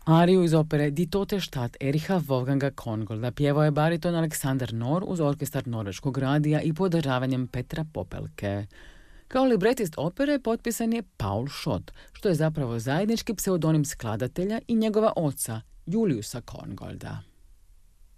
Ariju iz opere Die Tote Stadt Ericha Wolfganga Korngolda pjevao je bariton Aleksandar Nor uz orkestar Norveškog radija i podržavanjem Petra Popelke. Kao libretist opere potpisan je Paul Schott, što je zapravo zajednički pseudonim skladatelja i njegova oca, Juliusa Korngolda.